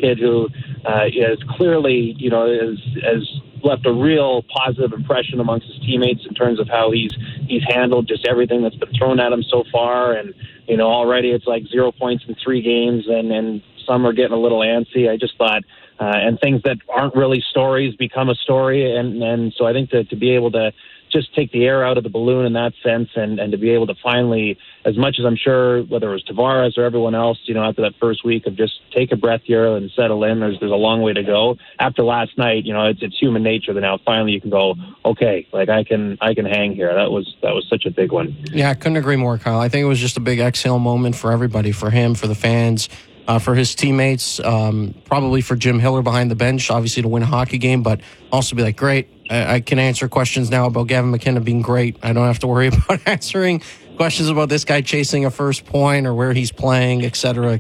kid who is clearly, has left a real positive impression amongst his teammates in terms of how he's handled just everything that's been thrown at him so far. And, already it's like 0 points in 3 games, and some are getting a little antsy. I just thought, and things that aren't really stories become a story. And so I think to be able to just take the air out of the balloon in that sense, and to be able to finally, as much as I'm sure, whether it was Tavares or everyone else, after that first week of just take a breath here and settle in, there's a long way to go. After last night, it's human nature that now finally you can go, okay, like I can hang here. That was such a big one. Yeah, I couldn't agree more, Kyle. I think it was just a big exhale moment for everybody, for him, for the fans, for his teammates, probably for Jim Hiller behind the bench, obviously to win a hockey game, but also be like, great, I can answer questions now about Gavin McKenna being great. I don't have to worry about answering questions about this guy chasing a first point or where he's playing, et cetera,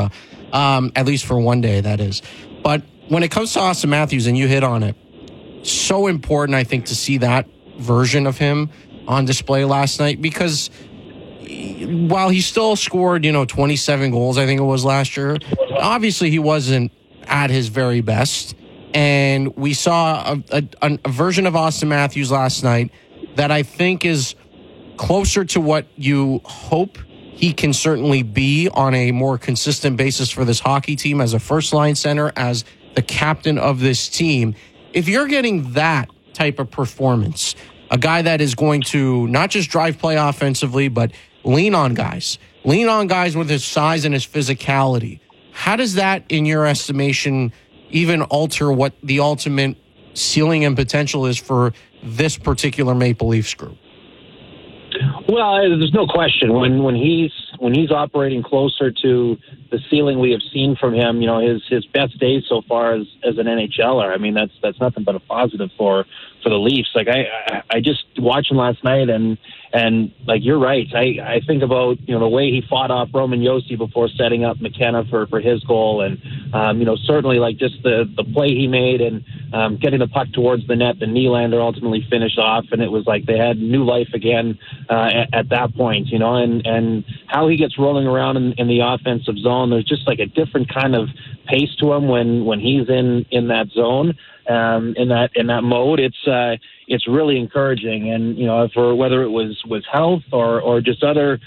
at least for one day, that is. But when it comes to Austin Matthews, and you hit on it, so important, I think, to see that version of him on display last night, because while he still scored, 27 goals, I think it was last year, obviously he wasn't at his very best. And we saw a version of Austin Matthews last night that I think is closer to what you hope he can certainly be on a more consistent basis for this hockey team as a first-line center, as the captain of this team. If you're getting that type of performance, a guy that is going to not just drive play offensively, but lean on guys with his size and his physicality, how does that, in your estimation, even alter what the ultimate ceiling and potential is for this particular Maple Leafs group? Well, there's no question when he's operating closer to the ceiling we have seen from him, his best days so far as an NHLer. I mean, that's nothing but a positive for the Leafs. Like I just watched him last night, and like you're right. I think about the way he fought off Roman Josi before setting up McKenna for his goal, and certainly like just the play he made and getting the puck towards the net. The Nylander ultimately finished off, and it was like they had new life again at that point. And how he gets rolling around in the offensive zone. There's just like a different kind of pace to him when he's in that zone. In that mode, it's really encouraging, and whether it was health or just other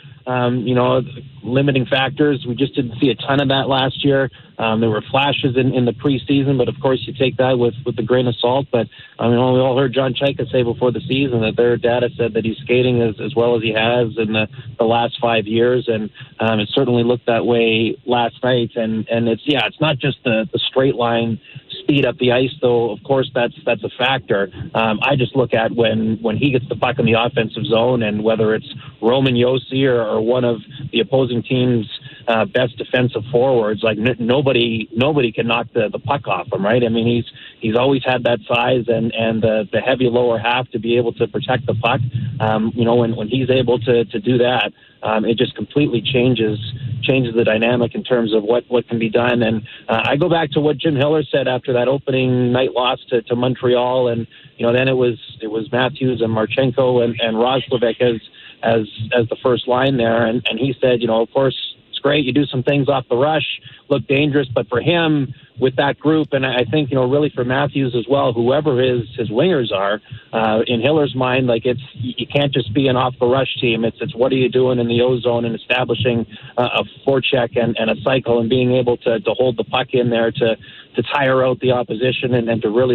limiting factors, we just didn't see a ton of that last year. There were flashes in the preseason, but of course you take that with a grain of salt. But we all heard John Chayka say before the season that their data said that he's skating as well as he has in the last 5 years, and it certainly looked that way last night. And it's not just the straight line speed up the ice, though. Of course, that's a factor. I just look at when he gets the puck in the offensive zone, and whether it's Roman Josi or one of the opposing team's best defensive forwards, like nobody can knock the puck off him, right? I mean, he's always had that size and the heavy lower half to be able to protect the puck. When he's able to do that, it just completely changes the dynamic in terms of what can be done. And I go back to what Jim Hiller said after that opening night loss to Montreal, and then it was Matthews and Marchenko and Roslovic as the first line there, and he said, of course, it's great, you do some things off the rush, look dangerous, but for him, with that group, and I think, really for Matthews as well, whoever his wingers are, in Hiller's mind, like you can't just be an off-the-rush team. It's what are you doing in the O-zone and establishing a forecheck and a cycle and being able to hold the puck in there to tire out the opposition and to really